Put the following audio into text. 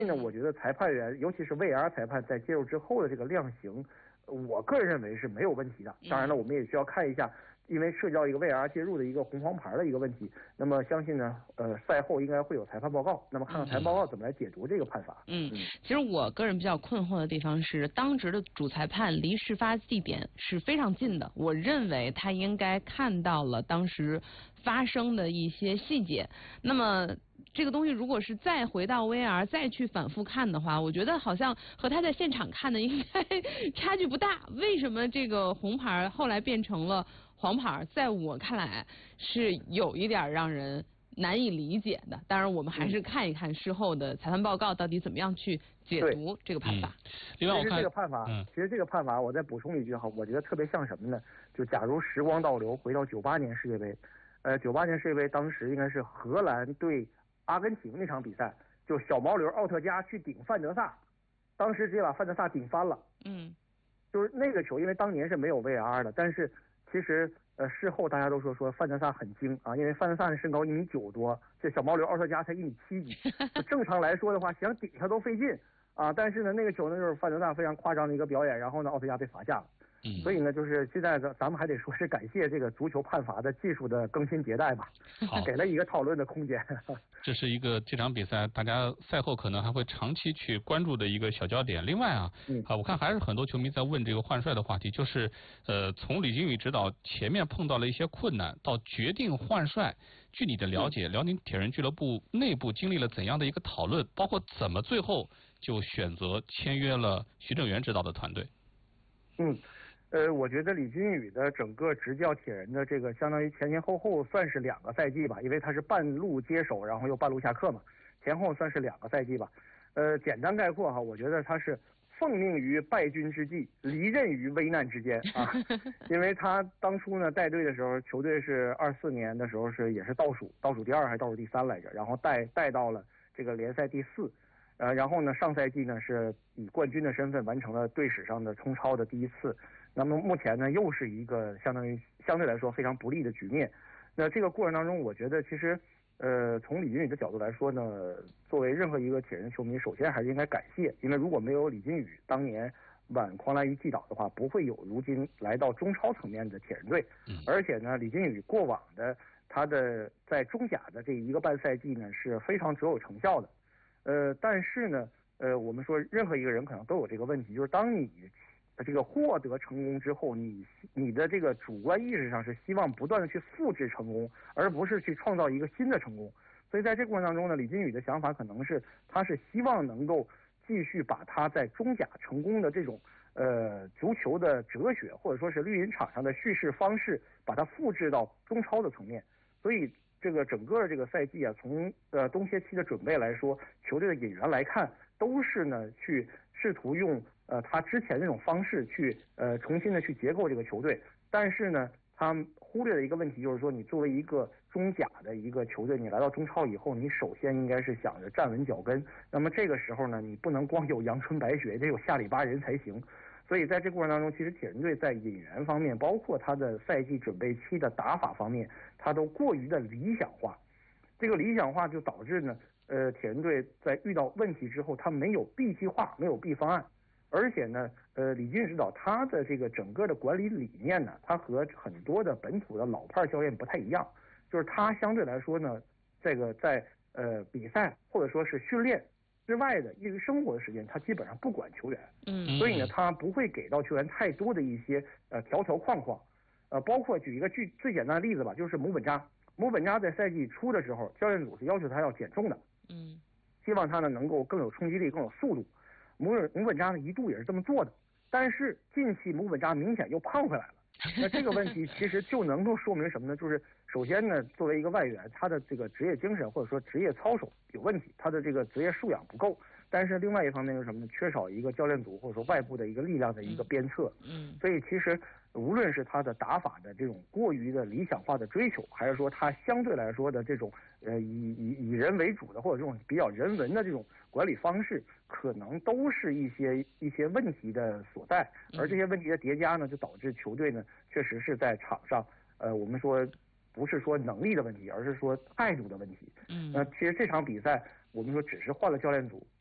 呢，我觉得裁判员，尤其是 VAR 裁判在介入之后的这个量刑，我个人认为是没有问题的。当然了，我们也需要看一下，因为涉及到一个 VAR 介入的一个红黄牌的一个问题。那么相信呢，赛后应该会有裁判报告。那么看看裁判报告怎么来解读这个判罚。 其实我个人比较困惑的地方是，当值的主裁判离事发地点是非常近的，我认为他应该看到了当时发生的一些细节。那么这个东西如果是再回到 VAR 再去反复看的话，我觉得好像和他在现场看的应该差距不大。为什么这个红牌后来变成了黄牌，在我看来是有一点让人难以理解的。当然我们还是看一看事后的裁判报告到底怎么样去解读这个判罚。 另外我看其实这个判罚我再补充一句哈，我觉得特别像什么呢，就假如时光倒流回到98年世界杯，98年世界杯当时应该是荷兰对阿根廷那场比赛，就小毛驴奥特加去顶范德萨，当时直接把范德萨顶翻了。就是那个球，因为当年是没有 VAR 的，但是其实事后大家都说范德萨很精啊，因为范德萨的身高1.9米多，这小毛驴奥特加才1.7米几，正常来说的话，想顶他都费劲啊。但是呢，那个球呢就是范德萨非常夸张的一个表演，然后呢奥特加被罚下了。所以呢，就是现在咱们还得说是感谢这个足球判罚的技术的更新迭代吧，给了一个讨论的空间。 这是一个这场比赛大家赛后可能还会长期去关注的一个小焦点。另外我看还是很多球迷在问这个换帅的话题，就是从李金羽指导前面碰到了一些困难，到决定换帅，据你的了解，辽宁铁人俱乐部内部经历了怎样的一个讨论，包括怎么最后就选择签约了徐正源指导的团队？ 我觉得李金羽的整个执教铁人的这个相当于前后算是2个赛季吧，因为他是半路接手，然后又半路下课嘛，前后算是2个赛季吧。简单概括哈，我觉得他是奉命于败军之际，离任于危难之间啊。因为他当初呢带队的时候，球队是24年的时候也是倒数第2还是倒数第3来着，然后带到了这个联赛第4。然后呢，上赛季呢是以冠军的身份完成了队史上的冲超的第1次。那么目前呢，又是一个相对来说非常不利的局面。那这个过程当中，我觉得其实，从李金羽的角度来说呢，作为任何一个铁人球迷，首先还是应该感谢，因为如果没有李金羽当年挽狂澜于既倒的话，不会有如今来到中超层面的铁人队。而且呢，李金羽过往的他的在中甲的这1个半赛季呢是非常卓有成效的。但是呢，我们说任何一个人可能都有这个问题，就是当你这个获得成功之后，你的这个主观意识上是希望不断的去复制成功，而不是去创造一个新的成功。所以在这个过程当中呢，李金羽的想法可能是他是希望能够继续把他在中甲成功的这种足球的哲学，或者说是绿茵场上的叙事方式，把它复制到中超的层面。所以这个整个这个赛季啊，从冬歇期的准备来说，球队的引援来看，都是呢去试图用他之前那种方式去重新的去结构这个球队。但是呢，他忽略的一个问题就是说，你作为一个中甲的一个球队，你来到中超以后，你首先应该是想着站稳脚跟。那么这个时候呢，你不能光有阳春白雪，得有下里巴人才行。所以在这过程当中，其实铁人队在引援方面，包括他的赛季准备期的打法方面，他都过于的理想化。这个理想化就导致呢，铁人队在遇到问题之后，他没有 B 计划，没有 B 方案。而且呢，李金羽指导他的这个整个的管理理念呢，他和很多的本土的老派教练不太一样，就是他相对来说呢，这个在比赛或者说是训练之外的业余生活的时间，他基本上不管球员。所以呢，他不会给到球员太多的一些条框框。包括举一个最简单的例子吧，就是姆本扎在赛季初的时候，教练组是要求他要减重的。希望他呢能够更有冲击力，更有速度。姆本扎呢一度也是这么做的，但是近期姆本扎明显又胖回来了。那这个问题其实就能够说明什么呢？就是首先呢，作为一个外援，他的这个职业精神或者说职业操守有问题，他的这个职业素养不够。但是另外一方面是什么呢？缺少一个教练组或者说外部的一个力量的一个鞭策。所以其实无论是他的打法的这种过于的理想化的追求，还是说他相对来说的这种以人为主的或者这种比较人文的这种管理方式，可能都是一些问题的所在。而这些问题的叠加呢，就导致球队呢确实是在场上我们说不是说能力的问题，而是说态度的问题。那其实这场比赛我们说只是换了教练组，